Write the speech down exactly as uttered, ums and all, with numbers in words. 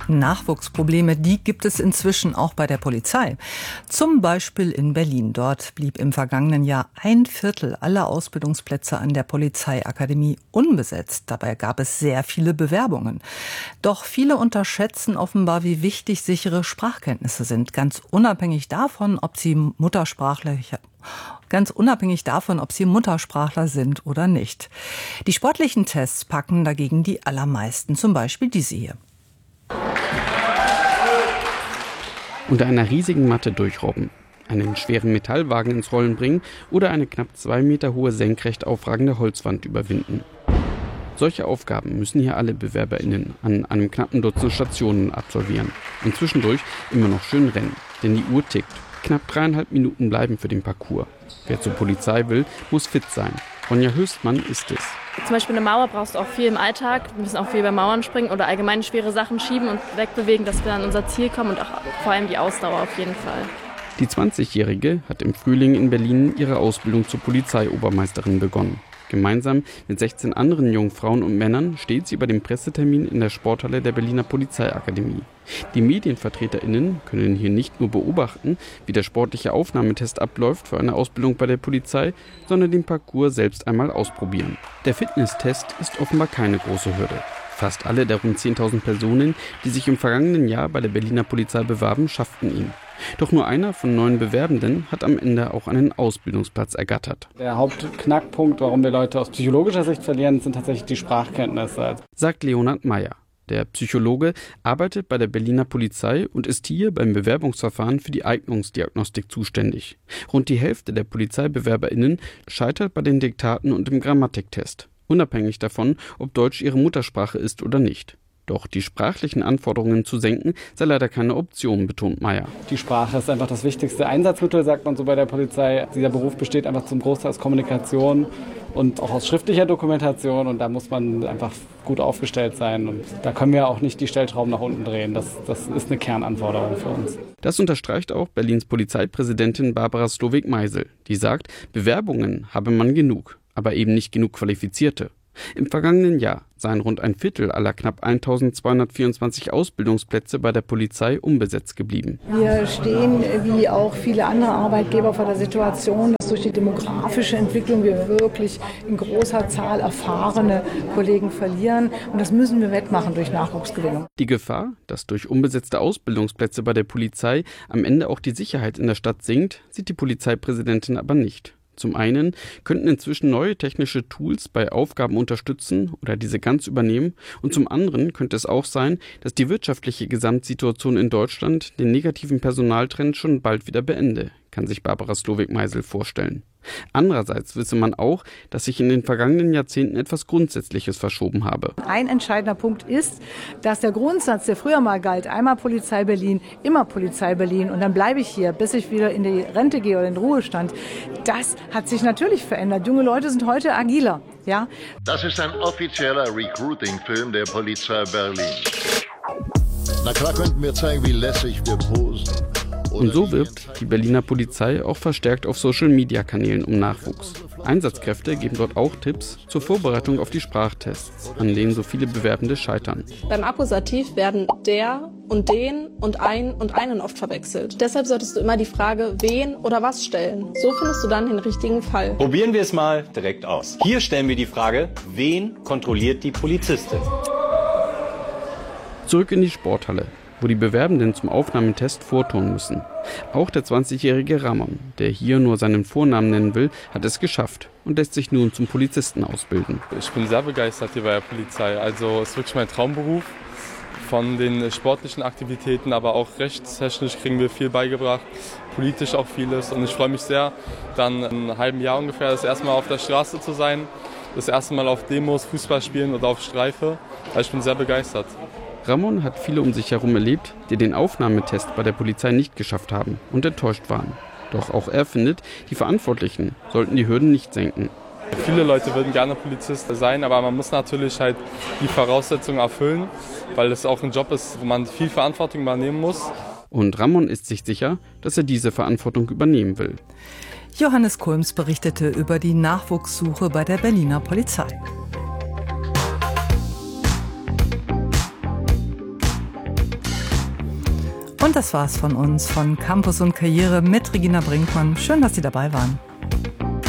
Nachwuchsprobleme, die gibt es inzwischen auch bei der Polizei. Zum Beispiel in Berlin. Dort blieb im vergangenen Jahr ein Viertel aller Ausbildungsplätze an der Polizeiakademie unbesetzt. Dabei gab es sehr viele Bewerbungen. Doch viele unterschätzen offenbar, wie wichtig sichere Sprachkenntnisse sind. Ganz unabhängig davon, ob sie Muttersprachler Ganz unabhängig davon, ob sie Muttersprachler sind oder nicht. Die sportlichen Tests packen dagegen die allermeisten, zum Beispiel diese hier. Unter einer riesigen Matte durchrobben, einen schweren Metallwagen ins Rollen bringen oder eine knapp zwei Meter hohe senkrecht aufragende Holzwand überwinden. Solche Aufgaben müssen hier alle BewerberInnen an einem knappen Dutzend Stationen absolvieren und zwischendurch immer noch schön rennen, denn die Uhr tickt. Knapp dreieinhalb Minuten bleiben für den Parcours. Wer zur Polizei will, muss fit sein. Ronja Höchstmann ist es. Zum Beispiel eine Mauer brauchst du auch viel im Alltag. Wir müssen auch viel bei Mauern springen oder allgemein schwere Sachen schieben und wegbewegen, dass wir an unser Ziel kommen und auch vor allem die Ausdauer auf jeden Fall. Die zwanzigjährige hat im Frühling in Berlin ihre Ausbildung zur Polizeiobermeisterin begonnen. Gemeinsam mit sechzehn anderen jungen Frauen und Männern steht sie bei dem Pressetermin in der Sporthalle der Berliner Polizeiakademie. Die MedienvertreterInnen können hier nicht nur beobachten, wie der sportliche Aufnahmetest abläuft für eine Ausbildung bei der Polizei, sondern den Parcours selbst einmal ausprobieren. Der Fitnesstest ist offenbar keine große Hürde. Fast alle der rund zehntausend Personen, die sich im vergangenen Jahr bei der Berliner Polizei bewarben, schafften ihn. Doch nur einer von neun Bewerbenden hat am Ende auch einen Ausbildungsplatz ergattert. Der Hauptknackpunkt, warum wir Leute aus psychologischer Sicht verlieren, sind tatsächlich die Sprachkenntnisse. Sagt Leonhard Meyer. Der Psychologe arbeitet bei der Berliner Polizei und ist hier beim Bewerbungsverfahren für die Eignungsdiagnostik zuständig. Rund die Hälfte der PolizeibewerberInnen scheitert bei den Diktaten und im Grammatiktest, unabhängig davon, ob Deutsch ihre Muttersprache ist oder nicht. Doch die sprachlichen Anforderungen zu senken, sei leider keine Option, betont Meyer. Die Sprache ist einfach das wichtigste Einsatzmittel, sagt man so bei der Polizei. Dieser Beruf besteht einfach zum Großteil aus Kommunikation und auch aus schriftlicher Dokumentation. Und da muss man einfach gut aufgestellt sein. Und da können wir auch nicht die Stellschrauben nach unten drehen. Das, das ist eine Kernanforderung für uns. Das unterstreicht auch Berlins Polizeipräsidentin Barbara Slowik-Meisel. Die sagt, Bewerbungen habe man genug, aber eben nicht genug Qualifizierte. Im vergangenen Jahr seien rund ein Viertel aller knapp eintausendzweihundertvierundzwanzig Ausbildungsplätze bei der Polizei unbesetzt geblieben. Wir stehen wie auch viele andere Arbeitgeber vor der Situation, dass durch die demografische Entwicklung wir wirklich in großer Zahl erfahrene Kollegen verlieren. Und das müssen wir wettmachen durch Nachwuchsgewinnung. Die Gefahr, dass durch unbesetzte Ausbildungsplätze bei der Polizei am Ende auch die Sicherheit in der Stadt sinkt, sieht die Polizeipräsidentin aber nicht. Zum einen könnten inzwischen neue technische Tools bei Aufgaben unterstützen oder diese ganz übernehmen und zum anderen könnte es auch sein, dass die wirtschaftliche Gesamtsituation in Deutschland den negativen Personaltrend schon bald wieder beende, kann sich Barbara Slowik-Meisel vorstellen. Andererseits wisse man auch, dass sich in den vergangenen Jahrzehnten etwas Grundsätzliches verschoben habe. Ein entscheidender Punkt ist, dass der Grundsatz, der früher mal galt, einmal Polizei Berlin, immer Polizei Berlin und dann bleibe ich hier, bis ich wieder in die Rente gehe oder in den Ruhestand, das hat sich natürlich verändert. Junge Leute sind heute agiler. Ja? Das ist ein offizieller Recruiting-Film der Polizei Berlin. Na klar könnten wir zeigen, wie lässig wir posen. Und so wirbt die Berliner Polizei auch verstärkt auf Social-Media-Kanälen um Nachwuchs. Einsatzkräfte geben dort auch Tipps zur Vorbereitung auf die Sprachtests, an denen so viele Bewerbende scheitern. Beim Akkusativ werden der und den und ein und einen oft verwechselt. Deshalb solltest du immer die Frage wen oder was stellen. So findest du dann den richtigen Fall. Probieren wir es mal direkt aus. Hier stellen wir die Frage, wen kontrolliert die Polizistin? Zurück in die Sporthalle, wo die Bewerbenden zum Aufnahmetest vortun müssen. Auch der zwanzigjährige Ramon, der hier nur seinen Vornamen nennen will, hat es geschafft und lässt sich nun zum Polizisten ausbilden. Ich bin sehr begeistert hier bei der Polizei. Also es ist wirklich mein Traumberuf. Von den sportlichen Aktivitäten, aber auch rechtstechnisch kriegen wir viel beigebracht, politisch auch vieles. Und ich freue mich sehr, dann in einem halben Jahr ungefähr das erste Mal auf der Straße zu sein, das erste Mal auf Demos, Fußball spielen oder auf Streife. Also ich bin sehr begeistert. Ramon hat viele um sich herum erlebt, die den Aufnahmetest bei der Polizei nicht geschafft haben und enttäuscht waren. Doch auch er findet, die Verantwortlichen sollten die Hürden nicht senken. Viele Leute würden gerne Polizist sein, aber man muss natürlich halt die Voraussetzungen erfüllen, weil es auch ein Job ist, wo man viel Verantwortung übernehmen muss. Und Ramon ist sich sicher, dass er diese Verantwortung übernehmen will. Johannes Kulms berichtete über die Nachwuchssuche bei der Berliner Polizei. Und das war's von uns, von Campus und Karriere mit Regina Brinkmann. Schön, dass Sie dabei waren.